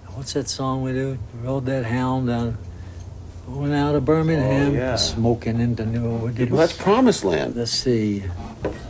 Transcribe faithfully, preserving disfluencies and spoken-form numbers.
what's that song we do? Rode that hound down, going out of Birmingham, Oh, yeah. smoking into New Orleans. Well, that's Promised Land. Let's see.